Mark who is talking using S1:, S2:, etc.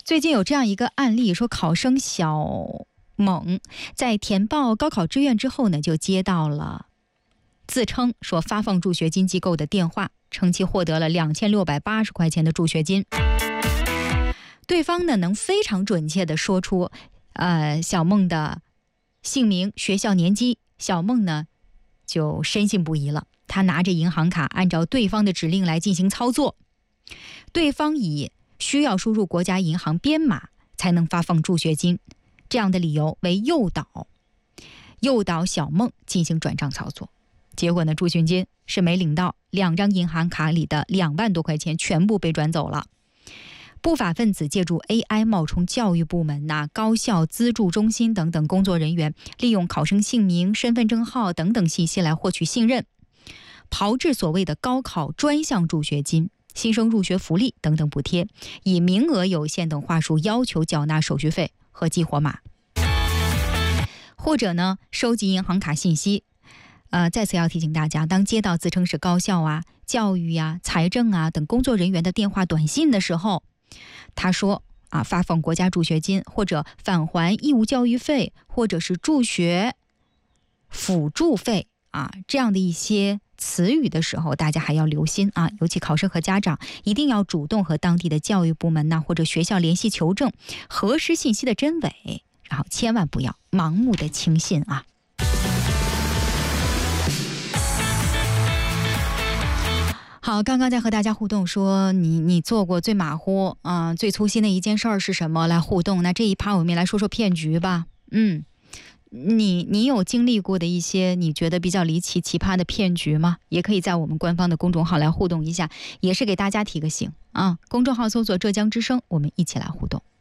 S1: 最近有这样一个案例，说考生小猛在填报高考志愿之后呢，就接到了自称说发放助学金机构的电话，称其获得了2680块钱的助学金。对方呢能非常准确地说出小梦的姓名、学校、年级，小梦呢就深信不疑了。他拿着银行卡，按照对方的指令来进行操作。对方以需要输入国家银行编码才能发放助学金这样的理由为诱导小梦进行转账操作。结果呢，助学金是没领到，2张银行卡里的2万多块钱全部被转走了。不法分子借助 AI 冒充教育部门、高校资助中心等等工作人员，利用考生姓名、身份证号等等信息来获取信任，炮制所谓的高考专项助学金、新生入学福利等等补贴，以名额有限等话术要求缴纳手续费和激活码，或者呢收集银行卡信息。在此要提醒大家，当接到自称是高校教育财政等工作人员的电话短信的时候，他说发放国家助学金，或者返还义务教育费，或者是助学辅助费这样的一些词语的时候，大家还要留心尤其考生和家长一定要主动和当地的教育部门或者学校联系求证，核实信息的真伪，然后千万不要盲目的轻信好，刚刚在和大家互动说你做过最马虎最粗心的一件事儿是什么来互动。那这一趴我们也来说说骗局吧。你有经历过的一些你觉得比较离奇奇葩的骗局吗？也可以在我们官方的公众号来互动一下，也是给大家提个醒公众号搜索浙江之声，我们一起来互动。